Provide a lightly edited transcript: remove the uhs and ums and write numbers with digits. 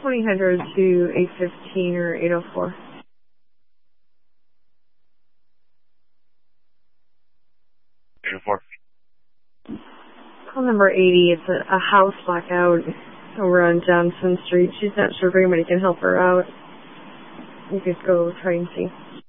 2000 to 815 or 804. Call number 80. It's a house blackout over on Johnson Street. She's not sure if anybody can help her out. You could go try and see.